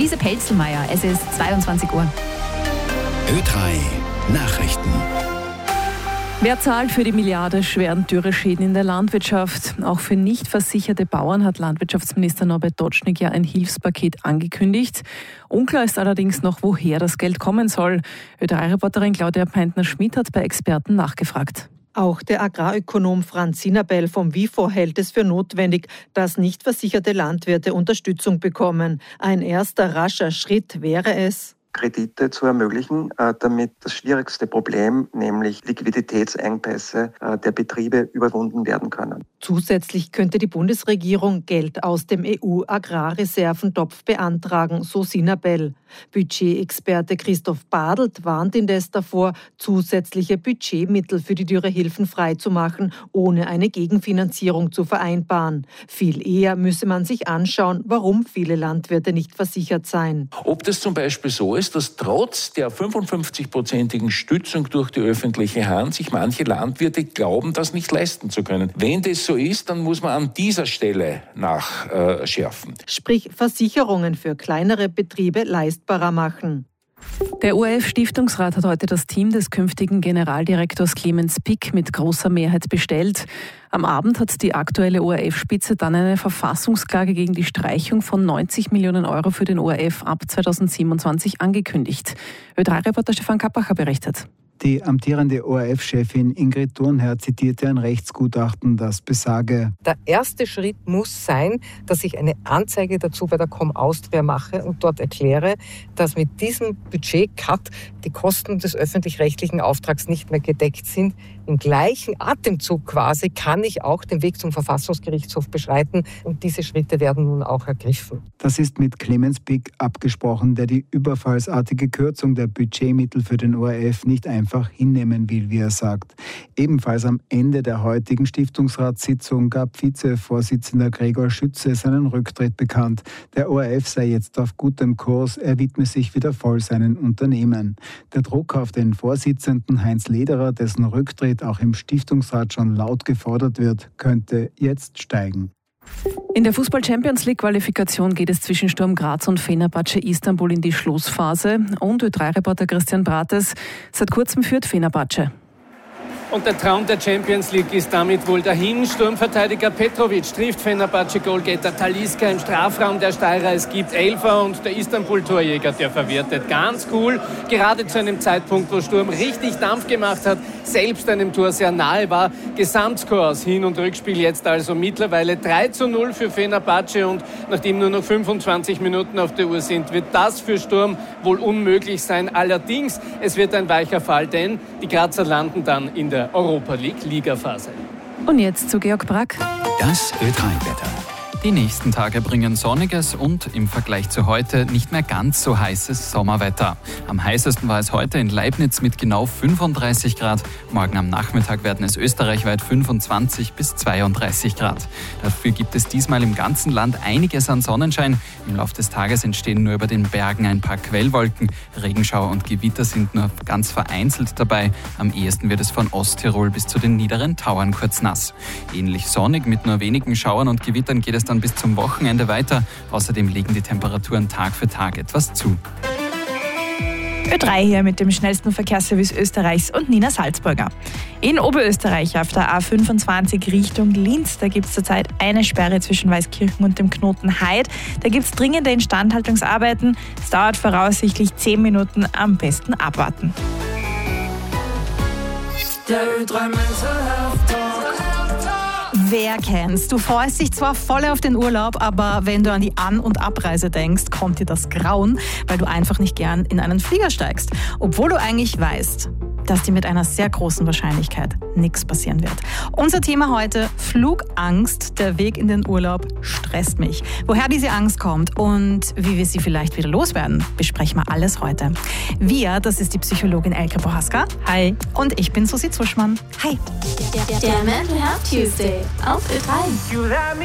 Luise Pelzelmeier. Es ist 22 Uhr. Ö3 Nachrichten. Wer zahlt für die milliardenschweren Dürreschäden in der Landwirtschaft? Auch für nicht versicherte Bauern hat Landwirtschaftsminister Norbert Dodschnik ja ein Hilfspaket angekündigt. Unklar ist allerdings noch, woher das Geld kommen soll. Ö3-Reporterin Claudia Peintner-Schmidt hat bei Experten nachgefragt. Auch der Agrarökonom Franz Sinabel vom WIFO hält es für notwendig, dass nicht versicherte Landwirte Unterstützung bekommen. Ein erster rascher Schritt wäre es, Kredite zu ermöglichen, damit das schwierigste Problem, nämlich Liquiditätsengpässe der Betriebe, überwunden werden können. Zusätzlich könnte die Bundesregierung Geld aus dem EU-Agrarreserventopf beantragen, so Sinabel. Budgetexperte Christoph Badelt warnt indes davor, zusätzliche Budgetmittel für die Dürrehilfen freizumachen, ohne eine Gegenfinanzierung zu vereinbaren. Viel eher müsse man sich anschauen, warum viele Landwirte nicht versichert seien. Ob das zum Beispiel so ist, dass trotz der 55-prozentigen Stützung durch die öffentliche Hand sich manche Landwirte glauben, das nicht leisten zu können. Wenn das so ist, dann muss man an dieser Stelle nachschärfen. Sprich, Versicherungen für kleinere Betriebe leistbarer machen. Der ORF-Stiftungsrat hat heute das Team des künftigen Generaldirektors Clemens Pick mit großer Mehrheit bestellt. Am Abend hat die aktuelle ORF-Spitze dann eine Verfassungsklage gegen die Streichung von 90 Millionen Euro für den ORF ab 2027 angekündigt. Ö3-Reporter Stefan Kappacher berichtet. Die amtierende ORF-Chefin Ingrid Thurnherr zitierte ein Rechtsgutachten, das besage: Der erste Schritt muss sein, dass ich eine Anzeige dazu bei der Com Austria mache und dort erkläre, dass mit diesem Budget-Cut die Kosten des öffentlich-rechtlichen Auftrags nicht mehr gedeckt sind. Im gleichen Atemzug quasi kann ich auch den Weg zum Verfassungsgerichtshof beschreiten und diese Schritte werden nun auch ergriffen. Das ist mit Clemens Pick abgesprochen, der die überfallsartige Kürzung der Budgetmittel für den ORF nicht einfach hinnehmen will, wie er sagt. Ebenfalls am Ende der heutigen Stiftungsratssitzung gab Vizevorsitzender Gregor Schütze seinen Rücktritt bekannt. Der ORF sei jetzt auf gutem Kurs, er widme sich wieder voll seinen Unternehmen. Der Druck auf den Vorsitzenden Heinz Lederer, dessen Rücktritt auch im Stiftungsrat schon laut gefordert wird, könnte jetzt steigen. In der Fußball-Champions-League-Qualifikation geht es zwischen Sturm Graz und Fenerbahce Istanbul in die Schlussphase. Und Ö3-Reporter Christian Brates: Seit kurzem führt Fenerbahce. Und der Traum der Champions League ist damit wohl dahin. Sturmverteidiger Petrovic trifft Fenerbahce-Goalgetter Talisca im Strafraum der Steirer. Es gibt Elfer und der Istanbul-Torjäger, der verwertet ganz cool. Gerade zu einem Zeitpunkt, wo Sturm richtig Dampf gemacht hat, selbst einem Tor sehr nahe war. Gesamtscore aus Hin- und Rückspiel jetzt also mittlerweile 3:0 für Fenerbahce. Und nachdem nur noch 25 Minuten auf der Uhr sind, wird das für Sturm wohl unmöglich sein. Allerdings, es wird ein weicher Fall, denn die Grazer landen dann in der Europa League Ligaphase. Und jetzt zu Georg Brack. Das Ö3-Wetter. Die nächsten Tage bringen sonniges und im Vergleich zu heute nicht mehr ganz so heißes Sommerwetter. Am heißesten war es heute in Leibniz mit genau 35 Grad. Morgen am Nachmittag werden es österreichweit 25 bis 32 Grad. Dafür gibt es diesmal im ganzen Land einiges an Sonnenschein. Im Laufe des Tages entstehen nur über den Bergen ein paar Quellwolken. Regenschauer und Gewitter sind nur ganz vereinzelt dabei. Am ehesten wird es von Osttirol bis zu den niederen Tauern kurz nass. Ähnlich sonnig mit nur wenigen Schauern und Gewittern geht es dann bis zum Wochenende weiter. Außerdem legen die Temperaturen Tag für Tag etwas zu. Ö3 hier mit dem schnellsten Verkehrsservice Österreichs und Nina Salzburger. In Oberösterreich auf der A25 Richtung Linz, da gibt es zurzeit eine Sperre zwischen Weißkirchen und dem Knoten Heid. Da gibt es dringende Instandhaltungsarbeiten. Es dauert voraussichtlich 10 Minuten, am besten abwarten. Der Ö3 Mental Health Talk. Wer kennt's? Du freust dich zwar voll auf den Urlaub, aber wenn du an die An- und Abreise denkst, kommt dir das Grauen, weil du einfach nicht gern in einen Flieger steigst. Obwohl du eigentlich weißt, dass dir mit einer sehr großen Wahrscheinlichkeit nichts passieren wird. Unser Thema heute: Flugangst. Der Weg in den Urlaub stresst mich. Woher diese Angst kommt und wie wir sie vielleicht wieder loswerden, besprechen wir alles heute. Wir, das ist die Psychologin Elke Bohaska. Hi. Und ich bin Susi Zuschmann. Hi. Der Mental Health Tuesday auf Ö3.